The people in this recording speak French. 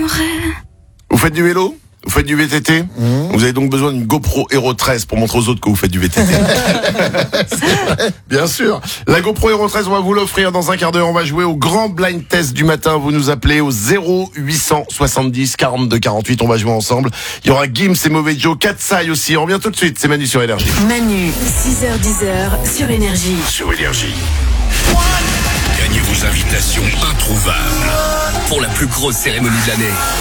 Vous faites du vélo ? Vous faites du VTT ? Vous avez donc besoin d'une GoPro Hero 13 pour montrer aux autres que vous faites du VTT. Bien sûr. La GoPro Hero 13, on va vous l'offrir dans un quart d'heure. On va jouer au grand blind test du matin. Vous nous appelez au 0870 42 48. On va jouer ensemble. Il y aura Gims et Mauvais Joe, Katsai aussi. On revient tout de suite. C'est Manu sur Énergie. Manu, 6h-10h sur Énergie. Sur Énergie. Gagnez vos invitations introuvables pour la plus grosse cérémonie de l'année.